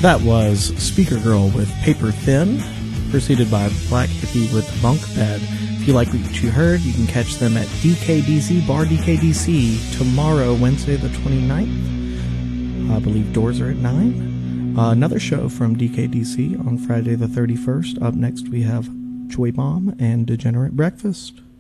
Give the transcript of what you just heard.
That was Speaker Girl with Paper Thin, preceded by Black Hippie with Bunk Bed. If you like what you heard, you can catch them at DKDC, Bar DKDC, tomorrow, Wednesday the 29th. I believe doors are at 9. Another show from DKDC on Friday the 31st. Up next we have Joy Bomb and Degenerate Breakfast.